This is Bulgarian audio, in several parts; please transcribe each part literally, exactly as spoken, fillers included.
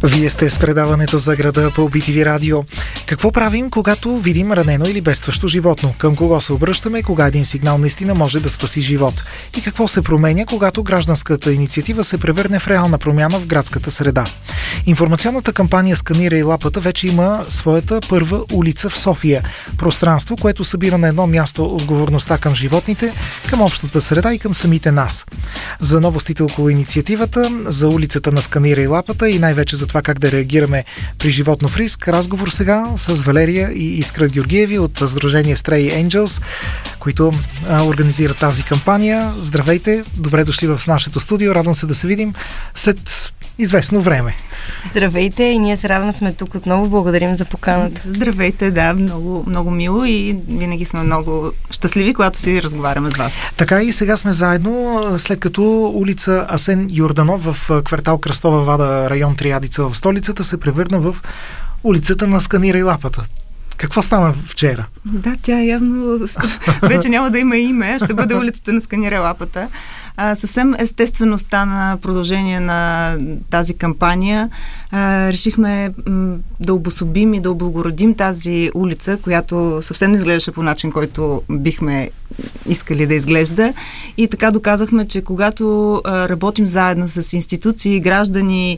Вие сте с предаването за града по Би Ти Ви радио. Какво правим, когато видим ранено или бедстващо животно? Към кого се обръщаме, кога един сигнал наистина може да спаси живот? И какво се променя, когато гражданската инициатива се превърне в реална промяна в градската среда? Информационната кампания "Сканирай лапата" вече има своята първа улица в София. Пространство, което събира на едно място отговорността към животните, към общата среда и към самите нас. За новостите около инициативата, за улицата на "Сканирай лапата" и най-вече за това как да реагираме при животно в риск, разговор сега с Валерия и Искра Георгиеви от Сдружение Stray Angels, които а, организират тази кампания. Здравейте, добре дошли в нашето студио. Радвам се да се видим след известно време. Здравейте, и ние се радваме сме тук отново. Благодарим за поканата. Здравейте, да, много, много мило и винаги сме много щастливи, когато си разговаряме с вас. Така и сега сме заедно, след като улица Асен Йорданов в квартал Кръстова Вада, район Триадица в столицата, се превърна в улицата на "Сканирай лапата". Какво стана вчера? Да, тя явно вече няма да има име, ще бъде улицата на "Сканирай лапата". А, съвсем естествено стана продължение на тази кампания. А, решихме м, да обособим и да облагородим тази улица, която съвсем не изглеждаше по начин, който бихме искали да изглежда. И така доказахме, че когато а, работим заедно с институции, граждани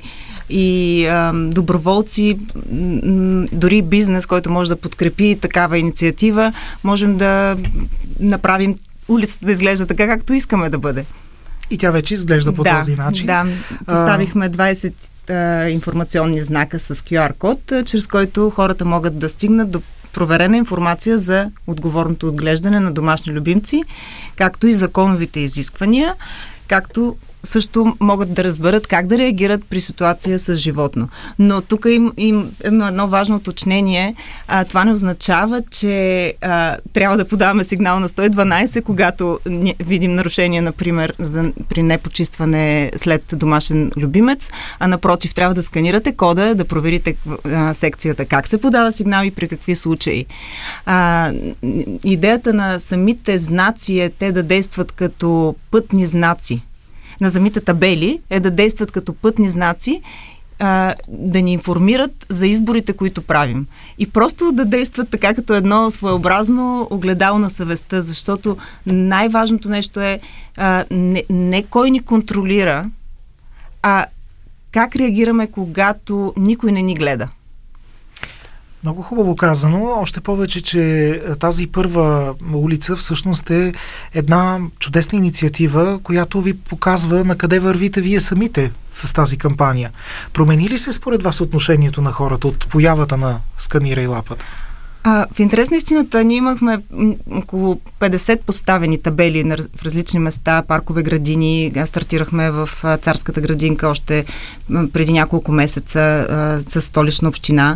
и а, доброволци, м, дори бизнес, който може да подкрепи такава инициатива, можем да направим улицата да изглежда така, както искаме да бъде. И тя вече изглежда по да, този начин. Да, поставихме двайсет а, информационни знака с кю ар код, а, чрез който хората могат да стигнат до проверена информация за отговорното отглеждане на домашни любимци, както и законовите изисквания, както също могат да разберат как да реагират при ситуация с животно. Но тук им, им, има едно важно уточнение. А, това не означава, че а, трябва да подаваме сигнал на сто и дванайсет, когато не, видим нарушение, например, за, при непочистване след домашен любимец, а напротив, трябва да сканирате кода, да проверите а, секцията как се подава сигнал и при какви случаи. А, идеята на самите знаци е те да действат като пътни знаци. На самите табели е да действат като пътни знаци, а, да ни информират за изборите, които правим. И просто да действат така като едно своеобразно огледало на съвестта, защото най-важното нещо е а, не, не кой ни контролира, а как реагираме, когато никой не ни гледа. Много хубаво казано, още повече, че тази първа улица всъщност е една чудесна инициатива, която ви показва на къде вървите вие самите с тази кампания. Промени ли се според вас отношението на хората от появата на "Сканирай лапата"? А, в интерес на истината, ние имахме около петдесет поставени табели на, в различни места, паркове, градини. Стартирахме в Царската градинка още преди няколко месеца а, с Столична община.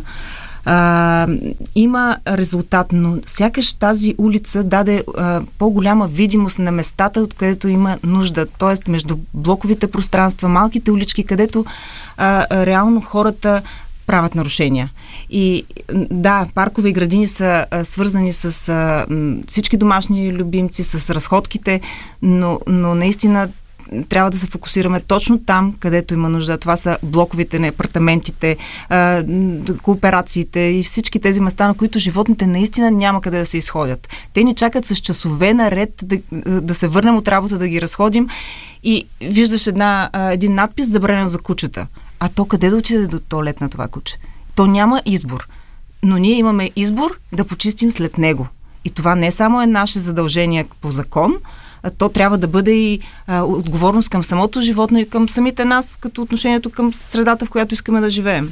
Uh, има резултат, но сякаш тази улица даде uh, по-голяма видимост на местата, откъдето има нужда, т.е. между блоковите пространства, малките улички, където uh, реално хората правят нарушения. И да, паркове и градини са а, свързани с а, всички домашни любимци, с разходките, но, но наистина трябва да се фокусираме точно там, където има нужда. Това са блоковите на апартаментите, а, кооперациите и всички тези места, на които животните наистина няма къде да се изходят. Те ни чакат с часове наред да, да се върнем от работа, да ги разходим и виждаш една, един надпис "Забранено за кучета". А то къде да отиде до тоалет на това куче? То няма избор. Но ние имаме избор да почистим след него. И това не само е наше задължение по закон, то трябва да бъде и а, отговорност към самото животно и към самите нас, като отношението към средата, в която искаме да живеем.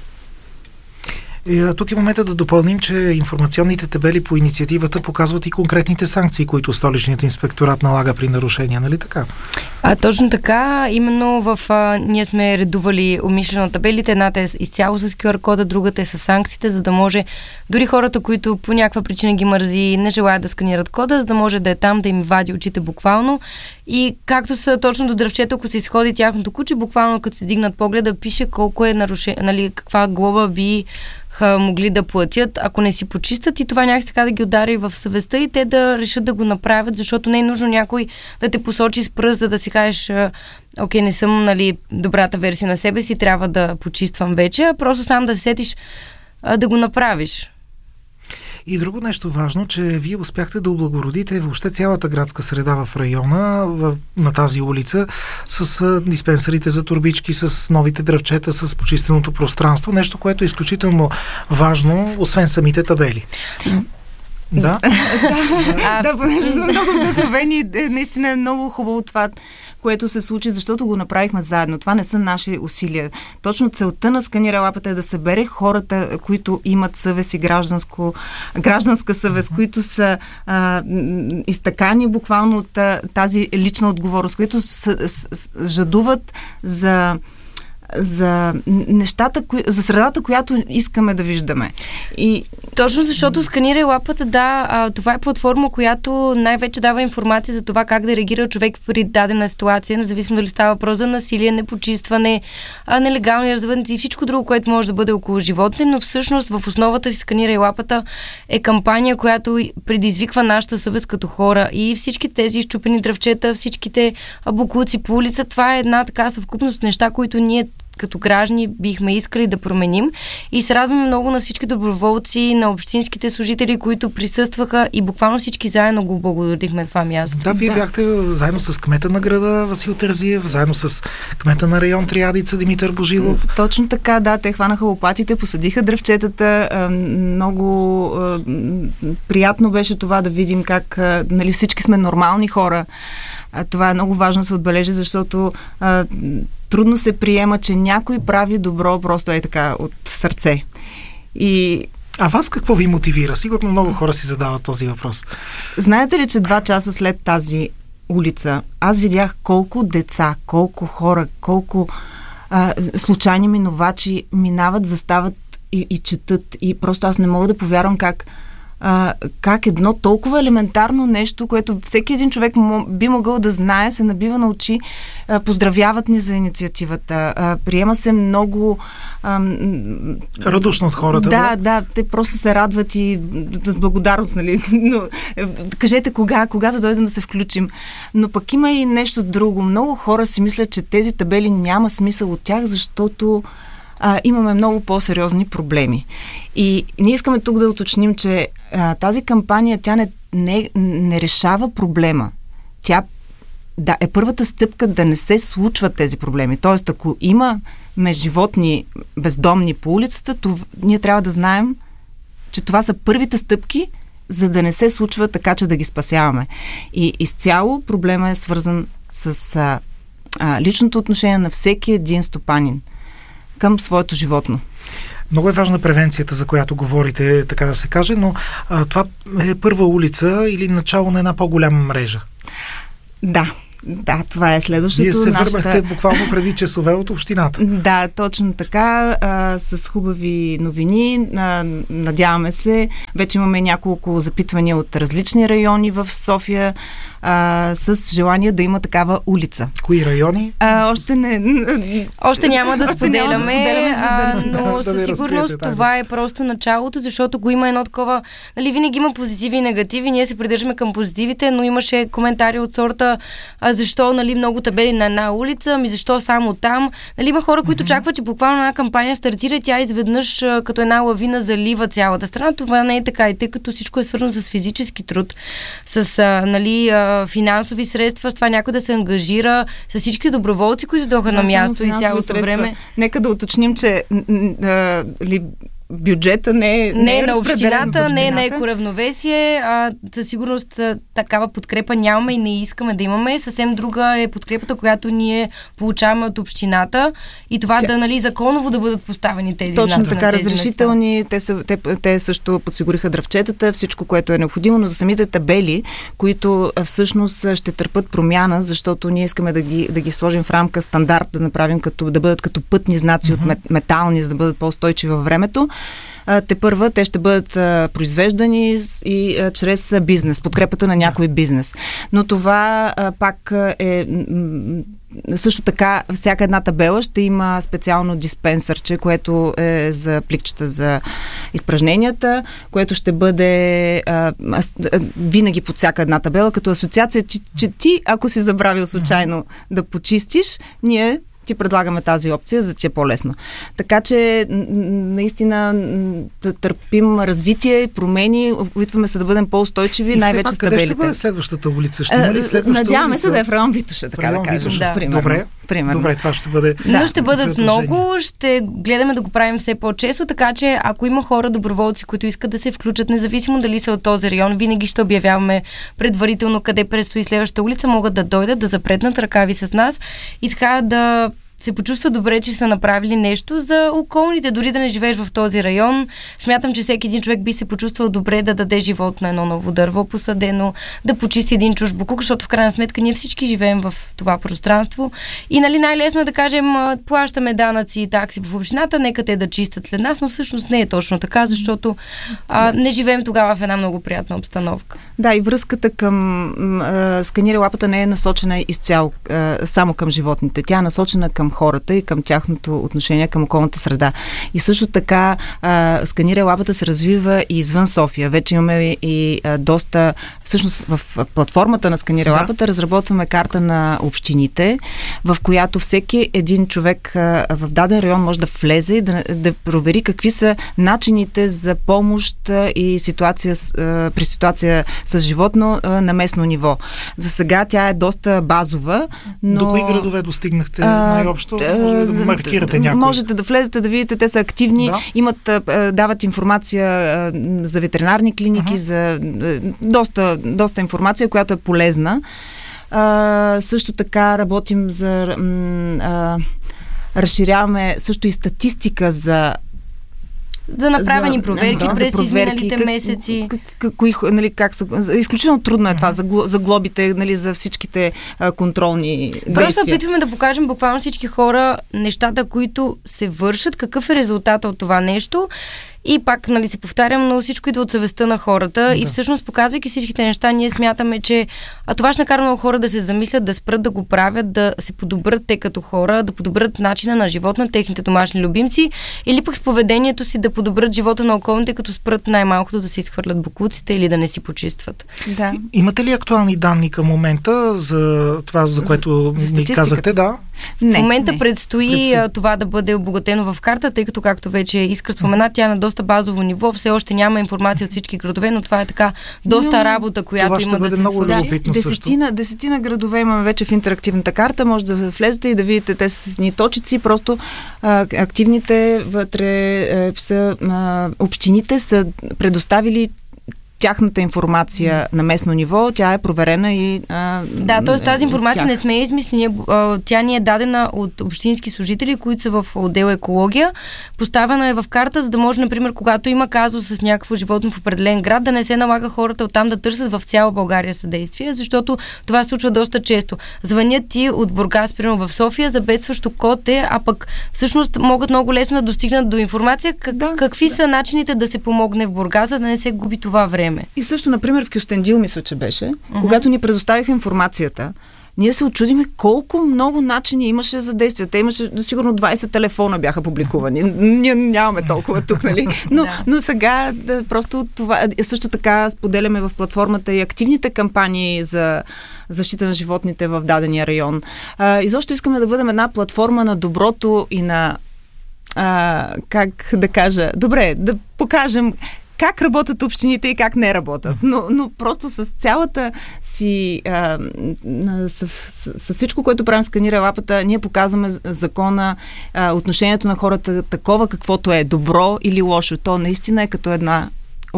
И, тук е момента да допълним, че информационните табели по инициативата показват и конкретните санкции, които Столичният инспекторат налага при нарушения, нали така? А, точно така. Именно в... А, ние сме редували умишлено табелите. Едната е изцяло с кю ар кода, другата е с санкциите, за да може дори хората, които по някаква причина ги мързи, не желаят да сканират кода, за да може да е там, да им вади очите буквално. И както са точно до дръвчето, ако се изходи тяхното куче, буквално като се дигнат погледа, пише колко е нарушение, нали, каква глоба би могли да платят, ако не си почистят, и това някак така да ги удари в съвестта и те да решат да го направят, защото не е нужно някой да те посочи с пръст, за да си кажеш, окей, не съм, нали, добрата версия на себе си, трябва да почиствам вече, а просто сам да се сетиш а, да го направиш. И друго нещо важно, че вие успяхте да облагородите въобще цялата градска среда в района, в, на тази улица, с а, диспенсерите за турбички, с новите дръвчета, с почистеното пространство. Нещо, което е изключително важно, освен самите табели. Да? Да, да, понеже сме много вдъхновени. Наистина е много хубаво това, което се случи, защото го направихме заедно. Това не са наши усилия. Точно целта на Сканирай лапата е да събере хората, които имат съвест и гражданско, гражданска съвест, uh-huh. които са а, изтъкани буквално от а, тази лична отговорност, които с, с, с, жадуват за за нещата, кои, за средата, която искаме да виждаме. И точно защото Сканирай лапата, да, а, това е платформа, която най-вече дава информация за това как да реагира човек при дадена ситуация, независимо дали става въпрос за насилие, непочистване, а, нелегални развъдници и всичко друго, което може да бъде около животни, но всъщност в основата си Сканирай лапата е кампания, която предизвиква нашата съвест като хора и всички тези изчупени дръвчета, всичките боклуци по улица, това е една така съвкупност неща, които ние като граждани бихме искали да променим и се радваме много на всички доброволци, на общинските служители, които присъстваха и буквално всички заедно го благодарихме това място. Да, вие да. бяхте заедно с кмета на града Васил Терзиев, заедно с кмета на район Триадица Димитър Божилов. Точно така, да, те хванаха лопатите, посадиха дръвчетата, много приятно беше това да видим как, нали, всички сме нормални хора. Това е много важно да се отбележи, защото а, трудно се приема, че някой прави добро просто е така от сърце. И а вас какво ви мотивира? Сигурно много хора си задават този въпрос. Знаете ли, че два часа след тази улица аз видях колко деца, колко хора, колко а, случайни минувачи минават, застават и, и четат. И просто аз не мога да повярвам как Uh, как едно толкова елементарно нещо, което всеки един човек би могъл да знае, се набива на очи, uh, поздравяват ни за инициативата, uh, приема се много uh, радушно от хората. Да, да, да, те просто се радват и с благодарност, нали? Но, кажете кога, кога да дойдем да се включим. Но пък има и нещо друго. Много хора си мислят, че тези табели няма смисъл от тях, защото А, имаме много по-сериозни проблеми. И ние искаме тук да уточним, че а, тази кампания, тя не, не, не решава проблема. Тя да, е първата стъпка да не се случват тези проблеми. Тоест, ако имаме животни бездомни по улицата, това, ние трябва да знаем, че това са първите стъпки, за да не се случва така, че да ги спасяваме. И изцяло проблема е свързан с а, а, личното отношение на всеки един стопанин към своето животно. Много е важна превенцията, за която говорите, така да се каже, но а, това е първа улица или начало на една по-голяма мрежа. Да, да, това е следващото. Вие се нашата... върнахте буквално преди часове от общината. Да, точно така, а, с хубави новини. А, надяваме се. Вече имаме няколко запитвания от различни райони в София, а, с желание да има такава улица. Кои райони? А, още не... Още няма да споделяме, няма да споделяме а, да, но да, със да сигурност това е просто началото, защото го има едно такова... Нали, винаги има позитиви и негативи, ние се придържаме към позитивите, но имаше коментари от сорта а, защо, нали, много табели на една улица, ми защо само там. Нали, има хора, които mm-hmm. очакват, че буквално една кампания стартира и тя изведнъж а, като една лавина залива цялата страна. Това не е така, и тъй като всичко е свързано с физически труд, с а, нали, а, финансови средства, с това някой да се ангажира, с всички доброволци, които дойдоха на място и цялото средства. Време. Нека да уточним, че а, ли, бюджета не е не, не е на на общината, общината, не е на екоравновесие, а със сигурност такава подкрепа нямаме и не искаме да имаме. Съвсем друга е подкрепата, която ние получаваме от общината и това Тя... да, нали, законово да бъдат поставени тези точно знаци така, на тези разрешителни, те, са, те, те също подсигуриха дръвчетата, всичко, което е необходимо, но за самите табели, които всъщност ще търпат промяна, защото ние искаме да ги, да ги сложим в рамка стандарт, да направим като, да бъдат като пътни знаци mm-hmm. от метални, за да бъдат по-устойчиви във времето. а, те първа те ще бъдат а, произвеждани и а, чрез а, бизнес, подкрепата на някой бизнес. Но това а, пак е... М- също така, всяка една табела ще има специално диспенсърче, което е за пликчета за изпражненията, което ще бъде а, а, винаги под всяка една табела, като асоциация, че, че ти, ако си забравил случайно да почистиш, ние ти предлагаме тази опция, за да ти е по-лесно. Така че наистина да търпим развитие, промени, опитваме се да бъдем по-устойчиви, и най-вече с табелите. Къде ще бъде следващата улица? Ще има ли следващата Надяваме улица? се да е в район Витоша, така да кажем. Да. Примерно. Добре. Примерно. Добре, това ще бъде... Но да, ще бъдат много, ще гледаме да го правим все по-често, така че ако има хора, доброволци, които искат да се включат, независимо дали са от този район, винаги ще обявяваме предварително къде предстои следващата улица, могат да дойдат, да запретнат ръкави с нас и така да се почувства добре, че са направили нещо за околните, дори да не живееш в този район. Смятам, че всеки един човек би се почувствал добре да даде живот на едно ново дърво посадено, да почисти един чуж букук, защото в крайна сметка ние всички живеем в това пространство. И нали най-лесно е да кажем, плащаме данъци и такси в общината, нека те да чистят след нас, но всъщност не е точно така, защото а, не живеем тогава в една много приятна обстановка. Да, и връзката към а, сканирай лапата не е насочена изцяло а, само към животните. Тя е насочена към хората и към тяхното отношение към околната среда. И също така а, сканирай лапата се развива и извън София. Вече имаме и а, доста... Всъщност в платформата на сканирай да. лапата разработваме карта на общините, в която всеки един човек а, в даден район може да влезе и да, да провери какви са начините за помощ а, и ситуация с, а, при ситуация с животно а, на местно ниво. За сега тя е доста базова, но... До кои градове достигнахте най-общо? Може да маркирате някой? Можете да влезете, да видите, те са активни, да. имат, дават информация за ветеринарни клиники, uh-huh. за доста, доста информация, която е полезна. А, също така работим за а, разширяваме също и статистика за за направени проверки да, през проверки, изминалите как, месеци. Как, как, кои, нали, как са, изключително трудно е това за, за глобите, нали, за всичките а, контролни действия. Просто опитваме да покажем буквално всички хора нещата, които се вършат, какъв е резултата от това нещо. И пак, нали, се повтарям, но всичко идва от съвестта на хората да. И всъщност, показвайки всичките неща, ние смятаме, че а това ще накара много хора да се замислят, да спрат да го правят, да се подобрят те като хора, да подобрят начина на живот на техните домашни любимци или пък с поведението си да подобрят живота на околните, като спрат най-малкото да се изхвърлят боклуците или да не си почистват. Да. Имате ли актуални данни към момента за това, за което за, ни казахте? Да. Не, в момента не. предстои, предстои това да бъде обогатено в карта, тъй като, както вече Искра спомена, тя на доста базово ниво. Все още няма информация от всички градове, но това е така доста но, работа, която има да се свърши. Да, десетина, десетина градове имаме вече в интерактивната карта. Може да влезете и да видите, те са ни точици. Просто а, активните вътре а, са, а, общините са предоставили тяхната информация на местно ниво, тя е проверена и... А, да, т.е. тази информация тях. не сме измислили. Тя ни е дадена от общински служители, които са в отдел екология. Поставена е в карта, за да може, например, когато има казус с някакво животно в определен град, да не се налага хората оттам да търсят в цяла България съдействие, защото това се случва доста често. Звънят ти от Бургас, примерно в София, за бедстващо коте, а пък всъщност могат много лесно да достигнат до информация как, да, какви да. са начините да се помогне в Бургас, за да не се губи това време. И също, например, в Кюстендил, мисля, че беше, uh-huh. когато ни предоставиха информацията, ние се очудиме колко много начини имаше за действие. Те имаше, сигурно двайсет телефона бяха публикувани. Ние нямаме толкова тук, нали? Но, да. но сега да, просто това... Също така споделяме в платформата и активните кампании за защита на животните в дадения район. А, изобщо искаме да бъдем една платформа на доброто и на... А, как да кажа... Добре, да покажем как работят общините и как не работят. Но, но просто с цялата си... А, с, с, с всичко, което правим сканирай лапата, ние показваме закона, а, отношението на хората такова, каквото е добро или лошо. То наистина е като една...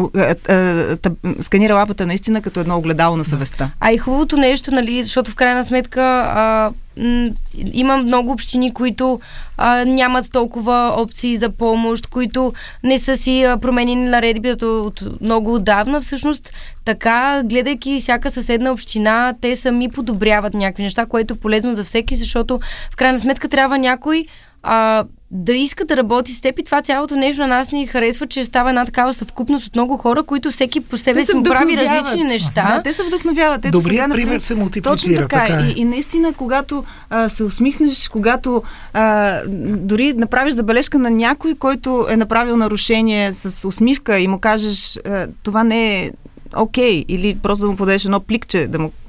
сканира лапата наистина като едно огледало на съвестта. А и хубавото нещо, нали, защото в крайна сметка а, м- има много общини, които а, нямат толкова опции за помощ, които не са си а, променени наредбите от, от много отдавна. Всъщност, така, гледайки всяка съседна община, те сами подобряват някакви неща, което е полезно за всеки, защото в крайна сметка трябва някой а, да иска да работи с теб и това цялото нещо на нас ни харесва, че става една такава съвкупност от много хора, които всеки по себе си прави различни неща. Да, те се вдъхновяват. Ето, добрият сега, пример например, се мултиплицира. Точно така. така е. и, и наистина, когато а, се усмихнеш, когато а, дори направиш забележка на някой, който е направил нарушение с усмивка и му кажеш, а, това не е окей, или просто да му подадеш едно пликче, да му...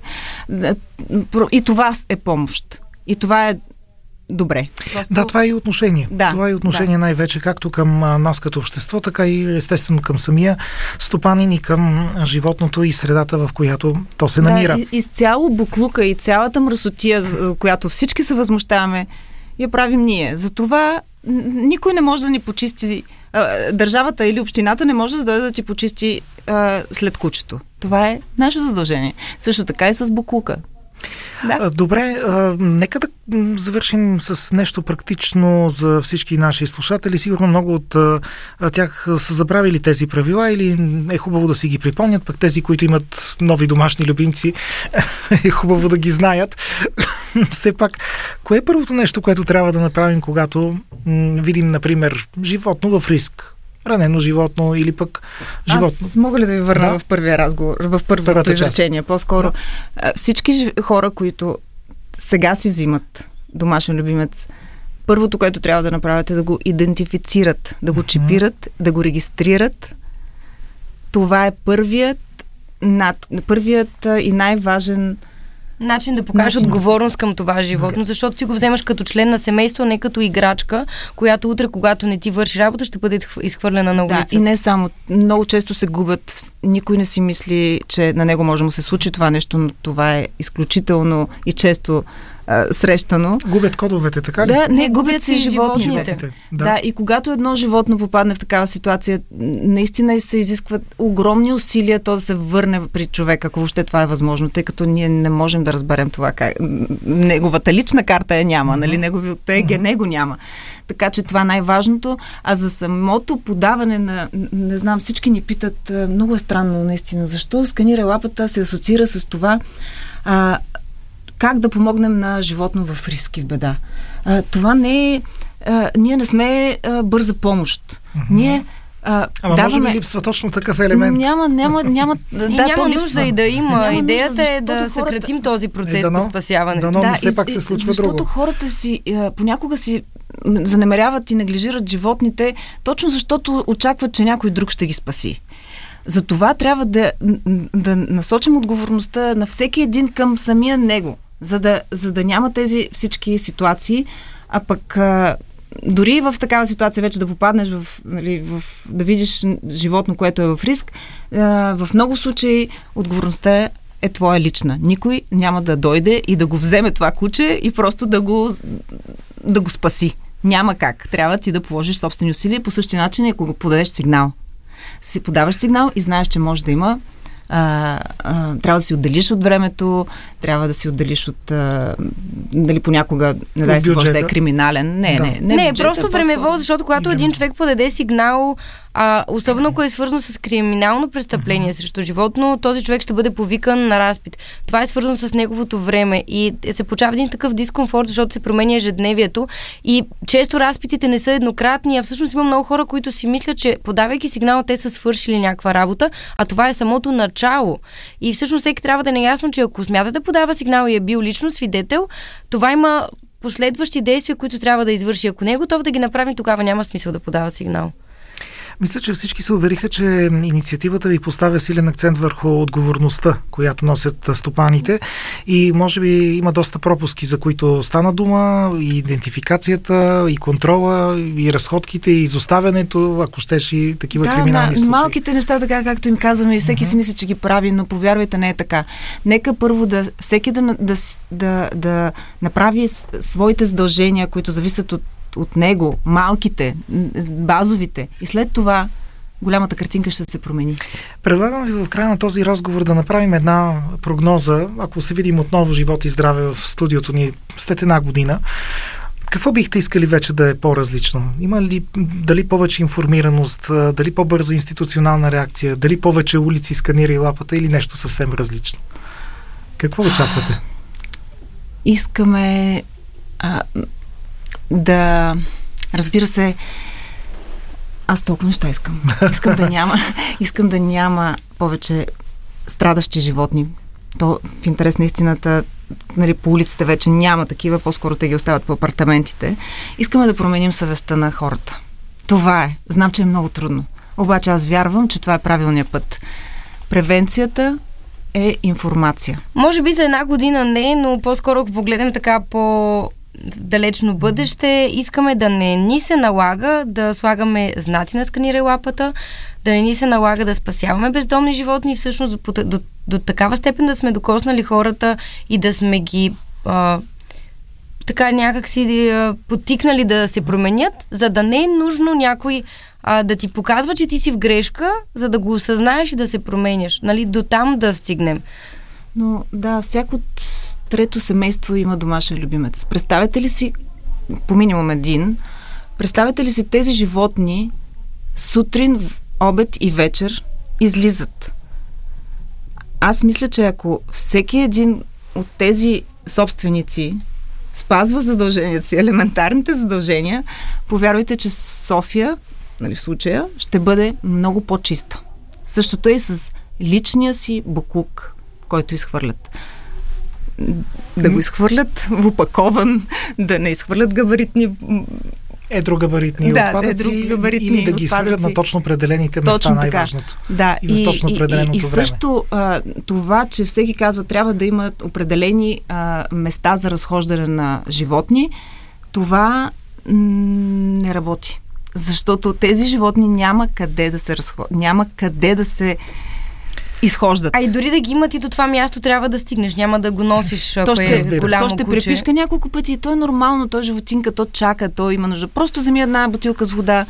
И това е помощ. И това е добре. Просто... Да, това е и отношение. Да, това е и отношение да. най-вече както към нас като общество, така и естествено към самия стопанин и към животното и средата, в която то се намира. Да, изцяло буклука и цялата мръсотия, за която всички се възмущаваме, я правим ние. Затова никой не може да ни почисти, държавата или общината не може да дойде да ти почисти а, след кучето. Това е нашето задължение. Също така и с буклука. Да. Добре, а, нека да завършим с нещо практично за всички наши слушатели. Сигурно много от а, тях са забравили тези правила или е хубаво да си ги припомнят, пък тези, които имат нови домашни любимци, е хубаво да ги знаят. Все пак, кое е първото нещо, което трябва да направим, когато м- видим, например, животно в риск? Ранено животно или пък животно. Аз мога ли да ви върна да? в първия разговор, в първото изречение? По-скоро да. Всички хора, които сега си взимат домашен любимец, първото, което трябва да направят е да го идентифицират, да го чипират, да го регистрират. Това е първият, над, първият и най-важен начин да покажеш начин. отговорност към това животно, защото ти го вземаш като член на семейство, не като играчка, която утре, когато не ти върши работа, ще бъде изхвърлена на улицата. Да, и не само. Много често се губят. Никой не си мисли, че на него може да му се случи това нещо, но това е изключително и често а, срещано. Губят кодовете, така ли? Да, не, не губят си животните. животните. Да. да, и когато едно животно попадне в такава ситуация, наистина се изискват огромни усилия то да се върне при човека, ако въобще това е възможно, тъй като ние не можем да разберем това как. Неговата лична карта я няма, нали? Неговото еге него няма. Така че това е най-важното. А за самото подаване на, не знам, всички ни питат, много е странно наистина, защо сканира лапата се асоциира с това, а, как да помогнем на животно в риск и в беда. А, това не е... А, ние не сме а, бърза помощ. Mm-hmm. Ние а, Ама даваме... може би липсва точно такъв елемент. Няма, няма, няма... Да, и няма то нужда липсва. и да има. Няма Идеята нужда, е да хората... съкратим този процес е, дано, по спасяването. Дано, да, все пак се случва защото друго. хората си понякога си занемеряват и неглижират животните, точно защото очакват, че някой друг ще ги спаси. Затова трябва да, да насочим отговорността на всеки един към самия него, за да, за да няма тези всички ситуации, а пък а, дори в такава ситуация вече да попаднеш в, нали, в да видиш животно, което е в риск, а, в много случаи отговорността е твоя лична. Никой няма да дойде и да го вземе това куче и просто да го, да го спаси. Няма как. Трябва ти да положиш собствени усилия по същия начин, ако го подадеш сигнал. Си подаваш сигнал и знаеш, че може да има А, а, трябва да си отделиш от времето, трябва да си отделиш от а, дали понякога, не дай си Боже, да е криминален. Не, да. не, не. Не, бюджета, просто времево, защото когато един човек подаде сигнал, а, особено ако е свързано с криминално престъпление mm-hmm. срещу животно, този човек ще бъде повикан на разпит. Това е свързано с неговото време и се получава един такъв дискомфорт, защото се променя ежедневието и често разпитите не са еднократни, а всъщност има много хора, които си мислят, че подавайки сигнал, те са свършили някаква работа, а това е самото начало. И всъщност всеки трябва да е наясно, че ако смята да подава сигнал и е бил лично свидетел, това има последващи действия, които трябва да извърши. Ако не е готов да ги направи, тогава няма смисъл да подава сигнал. Мисля, че всички се увериха, че инициативата ви поставя силен акцент върху отговорността, която носят стопаните и може би има доста пропуски, за които стана дума, и идентификацията, и контрола, и разходките, и изоставянето, ако щеш и такива да, криминални да, случаи. Малките неща, така както им казваме, и всеки uh-huh. си мисли, че ги прави, но повярвайте, не е така. Нека първо да всеки да, да, да, да направи своите задължения, които зависят от от него, малките, базовите. И след това голямата картинка ще се промени. Предлагам ви в края на този разговор да направим една прогноза, ако се видим отново живот и здраве в студиото ни след една година. Какво бихте искали вече да е по-различно? Има ли дали повече информираност, дали по-бърза институционална реакция, дали повече улици, сканира и лапата или нещо съвсем различно? Какво очаквате? Искаме а, да Разбира се, аз толкова неща искам. Искам да няма, искам да няма повече страдащи животни. То в интерес на истината, нали, по улиците вече няма такива, по-скоро те ги оставят по апартаментите. Искаме да променим съвестта на хората. Това е. Знам, че е много трудно. Обаче аз вярвам, че това е правилният път. Превенцията е информация. Може би за една година не, но по-скоро, ако погледнем така по далечно бъдеще, искаме да не ни се налага да слагаме знаци на сканирай лапата, да не ни се налага да спасяваме бездомни животни и всъщност до, до, до такава степен да сме докоснали хората и да сме ги а, така някак си а, потикнали да се променят, за да не е нужно някой а, да ти показва, че ти си в грешка, за да го осъзнаеш и да се променяш. Нали, до там да стигнем. Но да, всяко трето семейство има домашен любимец. Представете ли си, по минимум един, представете ли си тези животни сутрин, обед и вечер излизат? Аз мисля, че ако всеки един от тези собственици спазва задълженията си, елементарните задължения, повярвайте, че София, нали, в случая, ще бъде много по-чиста. Същото е и с личния си боклук, който изхвърлят. Да го изхвърлят в опакован, да не изхвърлят габаритни едрогабаритни да, отпадъци едрогабаритни или да ги изхвърлят на точно определените места, точно най-важното. Да, и в точно определеното и, и, и време. И също а, това, че всеки казва, трябва да имат определени а, места за разхождане на животни, това м- не работи. Защото тези животни няма къде да се разхождат, няма къде да се изхождат. А и дори да ги имат и до това място трябва да стигнеш. Няма да го носиш, ако то ще, е голямо то ще куче. препишка няколко пъти и то е нормално. Той животинка, то чака, то има нужда. Просто вземи една бутилка с вода,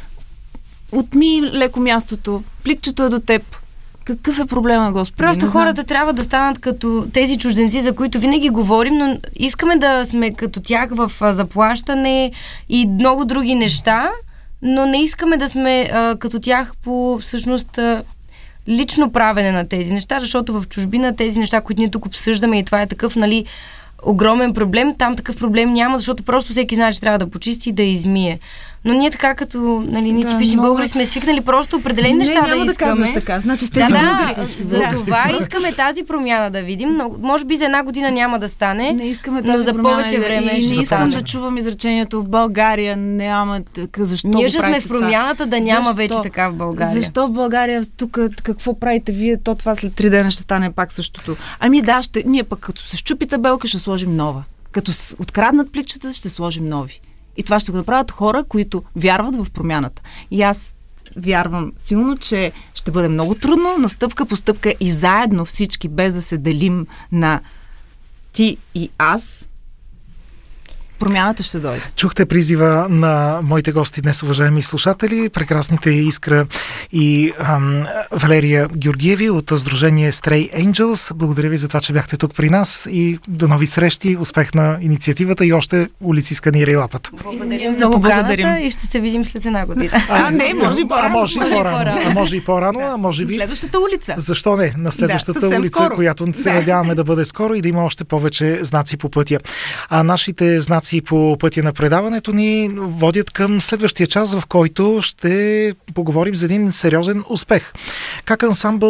отми леко мястото, пликчето е до теб. Какъв е проблема, Господи? Просто хората трябва да станат като тези чужденци, за които винаги говорим, но искаме да сме като тях в заплащане и много други неща, но не искаме да сме а, като тях по всъщност а, лично правене на тези неща, защото в чужбина тези неща, които ние тук обсъждаме и това е такъв, нали, огромен проблем, там такъв проблем няма, защото просто всеки знае, че трябва да почисти и да измие. Но ние така като, нали, ние да, типични много... българи сме свикнали просто определени неща не, няма да искаме. Да, казваш така. Значи сте да, да, за това искаме тази промяна да видим, но може би за една година няма да стане, не искаме но за повече време и, ще не искам стане. да чувам изречението в България няма, защо ние го ще сме в промяната да няма защо? вече така в България. Защо в България тук какво правите вие, то това след три дена ще стане пак същото. Ами да, ще, ние пък като се щупи табелка ще сложим нова. Като откраднат пликчета ще сложим нови. И това ще го направят хора, които вярват в промяната. И аз вярвам силно, че ще бъде много трудно, но стъпка по стъпка и заедно всички, без да се делим на ти и аз, промяната ще дойде. Чухте призива на моите гости днес, уважаеми слушатели, прекрасните Искра и ам, Валерия Георгиеви от Сдружение Stray Angels. Благодаря ви за това, че бяхте тук при нас и до нови срещи, успех на инициативата и още улици сканирай лапата. Благодарим за поканата и ще се видим след една година. А, а не, може и по-рано. А може и по-рано, а може и по-рано, а може би... Следващата улица. Защо не? На следващата да, улица, скоро. Която се да. надяваме да бъде скоро и да има още повече знаци по пътя. А нашите знаци по пътя на предаването ни водят към следващия час, в който ще поговорим за един сериозен успех. Как ансамбъл